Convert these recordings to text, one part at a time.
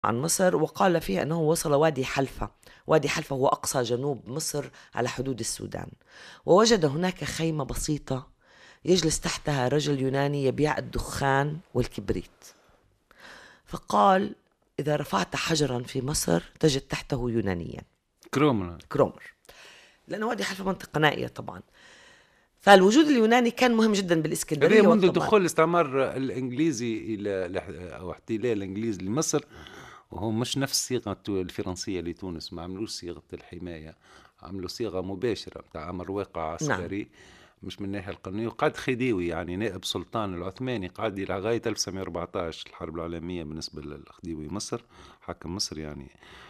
عن مصر، وقال فيها أنه وصل وادي حلفة. وادي حلفة هو أقصى جنوب مصر على حدود السودان، ووجد هناك خيمة بسيطة يجلس تحتها رجل يوناني يبيع الدخان والكبريت. فقال: إذا رفعت حجرا في مصر تجد تحته يونانيا. كرومر، لأن وادي حلفة منطقة نائية طبعا. فالوجود اليوناني كان مهم جدا بالإسكندرية. هذا منذ دخول الاستعمار الإنجليزي أو احتلال الإنجليزي لمصر، وهو مش نفس الصيغة الفرنسية لتونس، ما عملوش صيغة الحماية، عملوا صيغة مباشرة بتاع أمر واقع عسكري. نعم. مش من الناحية القانونية. وقعد خديوي يعني نائب سلطان العثماني قعد إلى غاية 1914 الحرب العالمية بالنسبة للخديوي مصر، حاكم مصر يعني.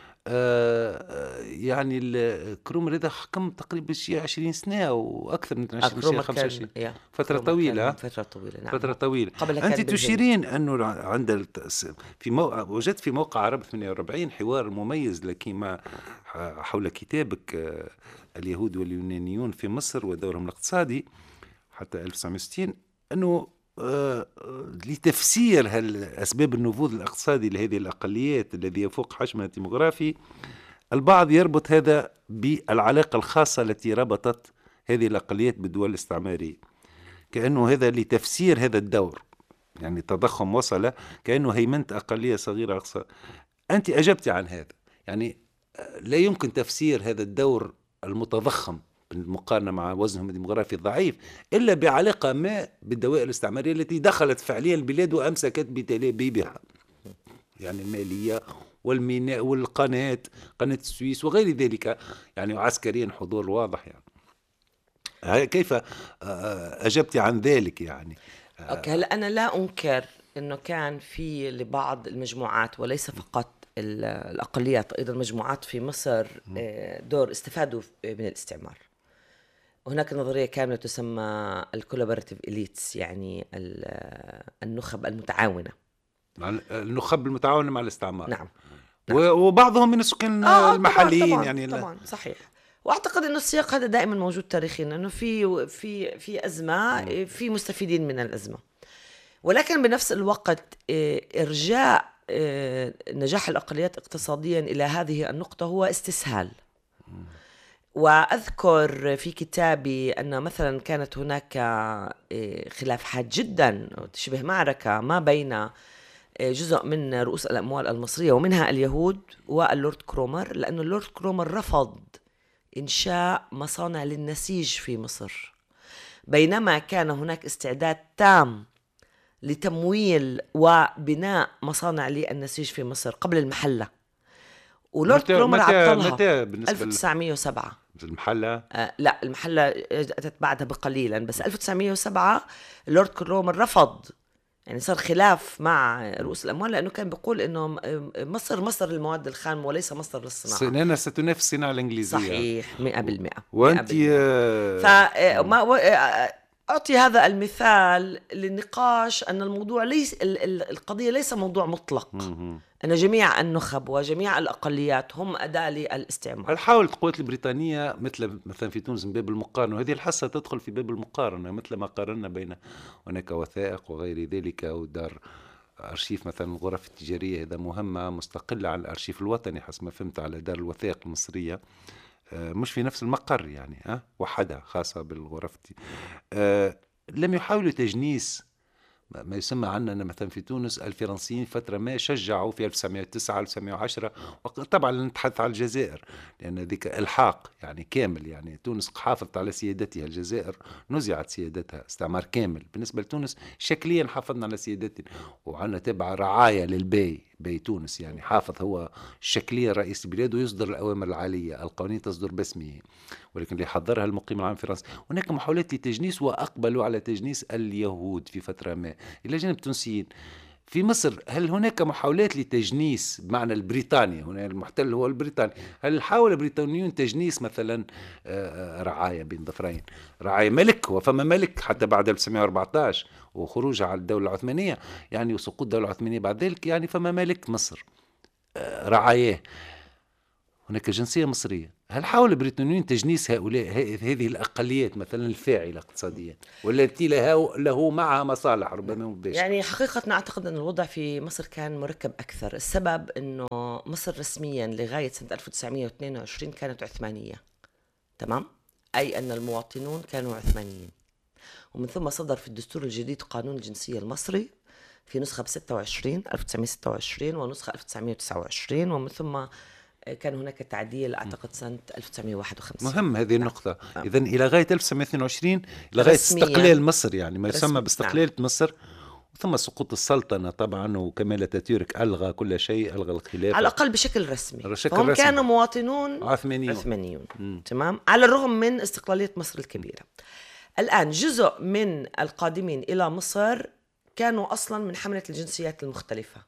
يعني الكرومر هذا حكم تقريبا شيء 20 سنة أو أكثر من 20 سنة، 25 فترة طويلة. فترة طويلة، نعم. فترة طويلة. أنت تشيرين أنه عند وجدت في موقع عرب 48 حوار مميز لك حول كتابك اليهود واليونانيون في مصر ودورهم الاقتصادي حتى 1960، أنه لتفسير أسباب النفوذ الاقتصادي لهذه الأقليات الذي يفوق حجمها الديمغرافي، البعض يربط هذا بالعلاقة الخاصة التي ربطت هذه الأقليات بالدول الاستعمارية، كأنه هذا لتفسير هذا الدور، يعني التضخم وصل كأنه هيمنة أقلية صغيرة أقصى. أنت أجبتي عن هذا، يعني لا يمكن تفسير هذا الدور المتضخم بالمقارنة مع وزنهم الديمغرافي الضعيف إلا بعلاقة ما بالدوائر الاستعمارية التي دخلت فعليا البلاد وأمسكت بتلابيبها، يعني المالية والميناء والقناة، قناة السويس وغير ذلك، يعني عسكريا حضور واضح. يعني كيف أجبتي عن ذلك؟ يعني أوكي، هلا أنا لا أنكر أنه كان في لبعض المجموعات وليس فقط الأقليات، أيضا مجموعات في مصر دور استفادوا من الاستعمار. وهناك نظرية كاملة تسمى الكولابوراتيف إليتس، يعني النخب المتعاونة. النخب المتعاونة مع الاستعمار. نعم. وبعضهم من السكان المحليين. طبعاً يعني طبعا صحيح. واعتقد انه السياق هذا دائما موجود تاريخيا، انه في ازمه في مستفيدين من الازمه، ولكن بنفس الوقت ارجاء نجاح الاقليات اقتصاديا الى هذه النقطه هو استسهال. واذكر في كتابي ان مثلا كانت هناك خلاف حاد جدا تشبه معركه ما بين جزء من رؤوس الأموال المصرية ومنها اليهود واللورد كرومر، لأن اللورد كرومر رفض إنشاء مصانع للنسيج في مصر، بينما كان هناك استعداد تام لتمويل وبناء مصانع للنسيج في مصر قبل المحلة. ولورد كرومر عطلها متى بالنسبة 1907. المحلة؟ لا، المحلة أتت بعدها بقليلا، بس 1907 اللورد كرومر رفض. يعني صار خلاف مع رؤوس الأموال لأنه كان بيقول إنه مصر مصدر المواد الخام وليس مصدر للصناعة. لأنها ستنافس الصناعة الإنجليزية. صحيح 100%. وأنت أعطي هذا المثال للنقاش أن الموضوع ليس القضية ليس موضوع مطلق، أن جميع النخب وجميع الأقليات هم أداة للاستعمار. هل حاولت القوات البريطانية مثلا في تونس من باب المقارنة، وهذه الحصة تدخل في باب المقارنة مثل ما قارنا بين هناك وثائق وغير ذلك، ودار أرشيف مثلا الغرف التجارية إذا مهمة مستقلة عن الأرشيف الوطني حسب ما فهمت على دار الوثائق المصرية، مش في نفس المقر يعني وحدها خاصة بالغرف لم يحاولوا تجنيس ما يسمى عندنا مثلا في تونس الفرنسيين فترة ما شجعوا في 1909 1910، طبعا نتحدث على الجزائر لأن ذيك إلحاق يعني كامل، يعني تونس حافظت على سيادتها، الجزائر نزعت سيادتها استعمار كامل. بالنسبة لتونس شكليا حافظنا على سيادتنا وعندنا تبع رعاية بي تونس، يعني حافظ هو شكليا رئيس البلاد ويصدر الأوامر العالية، القوانين تصدر باسمه، ولكن اللي حضرها المقيم العام الفرنسي. هناك محاولات لتجنيس وأقبلوا على تجنيس اليهود في فترة ما إلى جانب التونسيين. في مصر هل هناك محاولات لتجنيس بمعنى البريطاني، هنا المحتل هو البريطاني، هل حاول البريطانيون تجنيس مثلا رعاية بين ظفرين، رعاية ملك وفما ملك حتى بعد 1914 وخروجها على الدولة العثمانية يعني وسقوط الدولة العثمانية بعد ذلك، يعني فما ملك مصر رعاياه، هناك جنسية مصرية، هل حاول البريطانيون تجنيس هؤلاء هذه الأقليات مثلا الفاعلة اقتصاديا والتي له معها مصالح ربما مباشرة؟ يعني حقيقة أعتقد أن الوضع في مصر كان مركب أكثر. السبب أنه مصر رسميا لغاية سنة 1922 كانت عثمانية، تمام؟ أي أن المواطنون كانوا عثمانيين، ومن ثم صدر في الدستور الجديد قانون الجنسية المصري في نسخة 1926 ونسخة 1929، ومن ثم كان هناك تعديل أعتقد سنة 1951. مهم هذه النقطة. إذن إلى غاية 1922 لغاية استقلال مصر، يعني ما يسمى باستقلال مصر، ثم سقوط السلطنة طبعا، وكمال أتاتورك ألغى كل شيء، ألغى الخلافة على الأقل بشكل رسمي. هم كانوا مواطنون عثمانيون. تمام، على الرغم من استقلالية مصر الكبيرة. الآن جزء من القادمين إلى مصر كانوا أصلا من حملة الجنسيات المختلفة.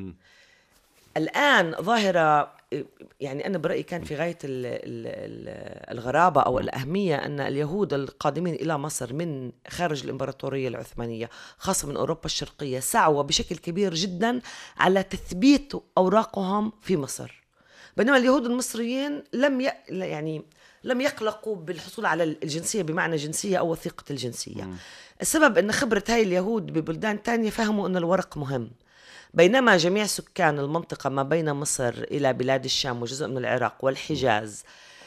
الآن ظاهرة، يعني أنا برأيي كان في غاية الغرابة أو الأهمية أن اليهود القادمين إلى مصر من خارج الإمبراطورية العثمانية، خاصة من أوروبا الشرقية، سعوا بشكل كبير جدا على تثبيت أوراقهم في مصر، بينما اليهود المصريين لم يقلقوا بالحصول على الجنسية بمعنى جنسية أو وثيقة الجنسية. السبب أن خبرة هاي اليهود ببلدان تانية فهموا أن الورق مهم، بينما جميع سكان المنطقة ما بين مصر إلى بلاد الشام وجزء من العراق والحجاز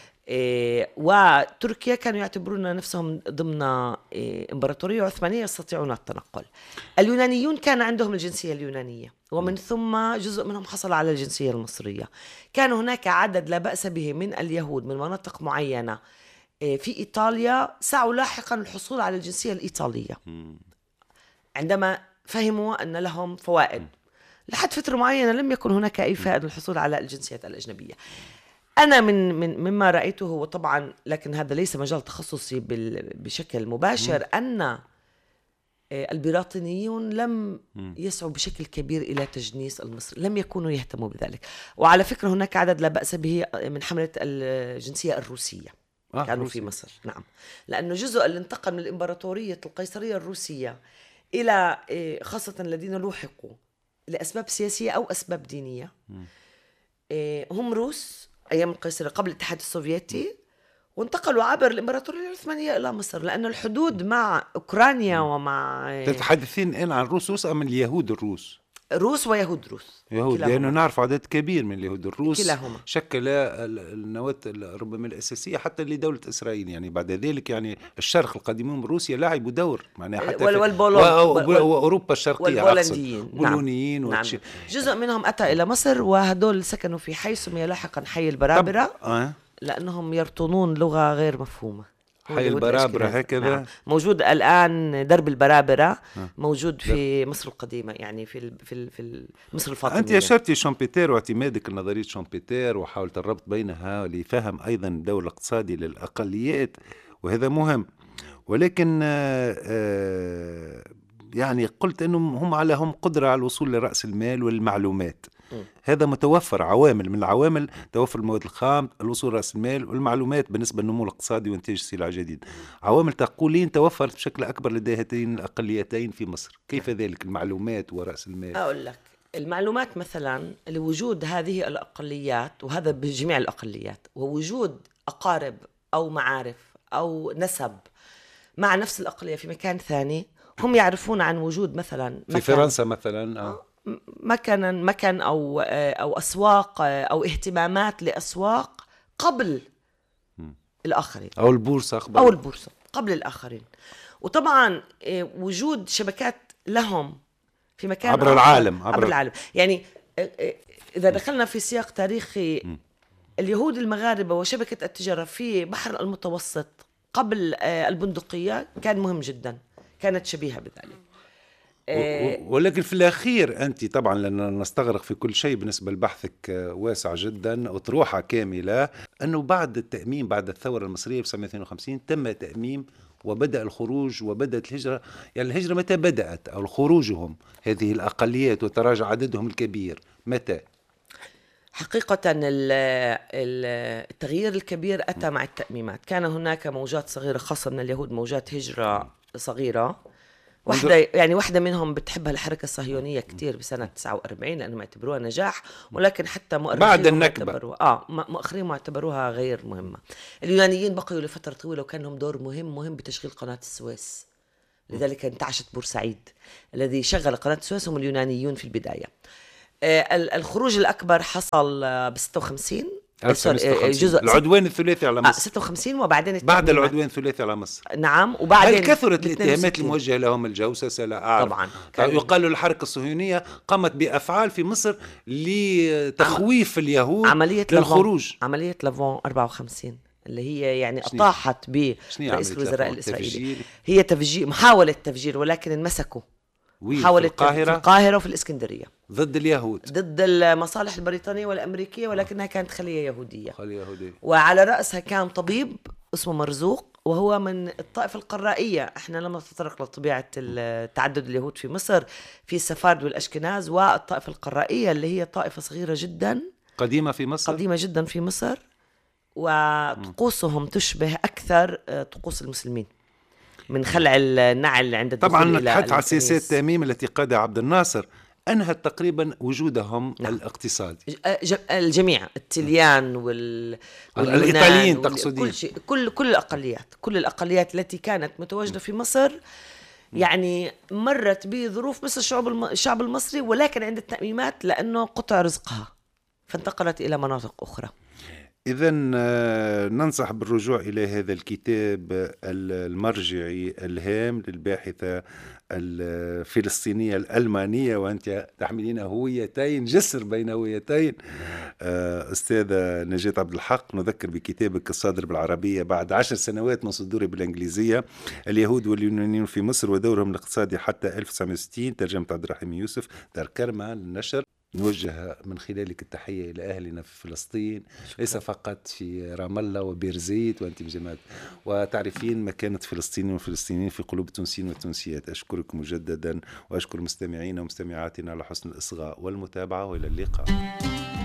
وتركيا كانوا يعتبرون نفسهم ضمن إمبراطورية عثمانية يستطيعون التنقل. اليونانيون كان عندهم الجنسية اليونانية، ومن ثم جزء منهم حصل على الجنسية المصرية. كان هناك عدد لا بأس به من اليهود من مناطق معينة في إيطاليا سعوا لاحقا الحصول على الجنسية الإيطالية عندما فهموا أن لهم فوائد. لحد فترة معينة لم يكن هناك أي فائدة للحصول على الجنسيات الأجنبية. أنا مما رأيته، وطبعا لكن هذا ليس مجال تخصصي بشكل مباشر، أن البريطانيون لم يسعوا بشكل كبير إلى تجنيس المصري، لم يكونوا يهتموا بذلك. وعلى فكرة هناك عدد لا بأس به من حملة الجنسية الروسية كانوا في مصر. نعم، لأنه جزء اللي انتقل من الإمبراطورية القيصرية الروسية إلى خاصة الذين لوحقوا لأسباب سياسية أو أسباب دينية هم روس أيام القيصرية قبل الاتحاد السوفيتي، وانتقلوا عبر الإمبراطورية العثمانية إلى مصر، لأن الحدود مع أوكرانيا ومع تتحدثين الآن عن الروس أم اليهود الروس؟ روس ويهود روس، يهود، لأنه نعرف عدد كبير من اليهود الروس كلاهما شكل النواة ربما الأساسية حتى لدولة إسرائيل. يعني بعد ذلك يعني الشرق القادمون من روسيا لعبوا دور، معناها حتى وأوروبا الشرقية والبولونيين نعم. جزء منهم أتى إلى مصر، وهدول سكنوا في حي سمي لاحقا حي البرابرة لأنهم يرطنون لغة غير مفهومة. حي البرابرة هكذا. نعم. موجود الآن درب البرابرة موجود في مصر القديمة، يعني في مصر الفاطمية. أنت أشرتي شامبيتير واعتمادك لنظرية شامبيتير وحاولت الربط بينها لفهم أيضا الدور الاقتصادي للأقليات، وهذا مهم. ولكن يعني قلت أنهم هم قدرة على الوصول لرأس المال والمعلومات. هذا متوفر عوامل من العوامل: توفر المواد الخام، الوصول رأس المال، والمعلومات بالنسبة للنمو الاقتصادي وإنتاج سلع جديد. عوامل تقولين توفرت بشكل أكبر لدى هاتين الأقليتين في مصر. كيف ذلك المعلومات ورأس المال؟ أقول لك، المعلومات مثلا لوجود هذه الأقليات، وهذا بجميع الأقليات، ووجود أقارب أو معارف أو نسب مع نفس الأقلية في مكان ثاني، هم يعرفون عن وجود مثلا في فرنسا مثلا مكان أو أسواق أو اهتمامات لأسواق قبل الآخرين، أو البورصة قبل الآخرين. وطبعا وجود شبكات لهم في مكان عبر العالم. يعني إذا دخلنا في سياق تاريخي، اليهود المغاربة وشبكة التجارة في بحر المتوسط قبل البندقية كان مهم جدا، كانت شبيهة بذلك. ولكن في الأخير أنت طبعا لأننا نستغرق في كل شيء بالنسبة لبحثك واسع جدا وطروحة كاملة، أنه بعد التأميم بعد الثورة المصرية في 1952 تم تأميم وبدأ الخروج وبدأت الهجرة. يعني الهجرة متى بدأت أو خروجهم هذه الأقليات وتراجع عددهم الكبير متى؟ حقيقة التغيير الكبير أتى مع التأميمات. كان هناك موجات صغيرة خاصة من اليهود، موجات هجرة صغيرة واحدة منهم بتحبها الحركة الصهيونية كتير بسنة 49 لأنهم اعتبروها نجاح، ولكن حتى بعد النكبة مؤخرين معتبروها غير مهمة. اليونانيين بقيوا لفترة طويلة وكان لهم دور مهم بتشغيل قناة السويس، لذلك انتعشت بورسعيد. الذي شغل قناة السويس هم اليونانيون في البداية. الخروج الأكبر حصل ب 56 جزء العدوان الثلاثي على مصر 56 وبعدين بعد العدوان الثلاثي على مصر. نعم. وبعدين هل كثرت الاتهامات الموجهة لهم الجوسسة؟ لا أعرف. طبعا يقال الحركة الصهيونية قامت بأفعال في مصر لتخويف اليهود للخروج. عملية لافون 54 اللي هي يعني أطاحت برئيس الوزراء الإسرائيلي. هي تفجير، محاولة تفجير، ولكن انمسكوا. حاولت في القاهرة وفي الإسكندرية ضد اليهود، ضد المصالح البريطانية والأمريكية، ولكنها كانت خلية يهودية. وعلى رأسها كان طبيب اسمه مرزوق، وهو من الطائفة القرائية. احنا لما نتطرق لطبيعة تعدد اليهود في مصر، في السفارد والأشكناز والطائفة القرائية اللي هي طائفة صغيرة جدا قديمة في مصر، قديمة جدا في مصر، وطقوسهم تشبه أكثر طقوس المسلمين من خلع النعل عند الدخول. طبعا نتحدث على سياسات التأميم التي قادها عبد الناصر، أنهت تقريبا وجودهم الاقتصادي. الجميع، التليان والإيطاليين تقصدين، كل شيء، كل الأقليات التي كانت متواجدة في مصر يعني مرت بظروف مثل الشعب المصري، ولكن عند التأميمات لأنه قطع رزقها فانتقلت إلى مناطق أخرى. إذن ننصح بالرجوع إلى هذا الكتاب المرجعي الهام للباحثة الفلسطينية الألمانية، وأنت تحملين هويتين، جسر بين هويتين، أستاذة نجاة عبد الحق. نذكر بكتابك الصادر بالعربية بعد 10 سنوات من صدوره بالإنجليزية، اليهود واليونانيون في مصر ودورهم الاقتصادي حتى 1960، ترجمة عبد الرحيم يوسف، دار كرمة للنشر. نوجه من خلالك التحية إلى أهلنا في فلسطين، ليس فقط في رام الله وبيرزيت وأنت بجماعة، وتعرفين مكانة فلسطين والفلسطينيين في قلوب التونسيين والتونسيات. أشكرك مجددا، وأشكر مستمعينا ومستمعاتنا على حسن الإصغاء والمتابعة، وإلى اللقاء.